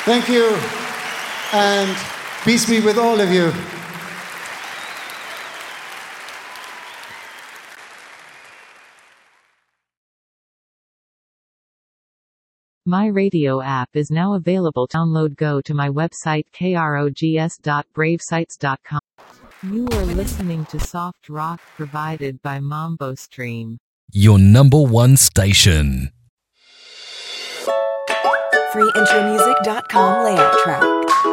Thank you, and peace be with all of you. My Radio app is now available. Download. Go to my website krogs.bravesites.com. You are listening to soft rock provided by Mambo Stream. Your number one station. freeintromusic.com layout track.